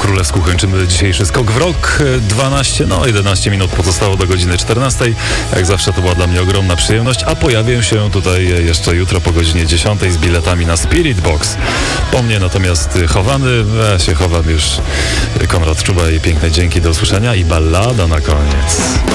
Królewsku kończymy dzisiejszy skok w rok. 11 minut pozostało do godziny 14. Jak zawsze to była dla mnie ogromna przyjemność, a pojawię się tutaj jeszcze jutro po godzinie 10 z biletami na Spirit Box. Po mnie natomiast chowany, ja się chowam już, Konrad Czuba i piękne dzięki, do usłyszenia i ballada na koniec.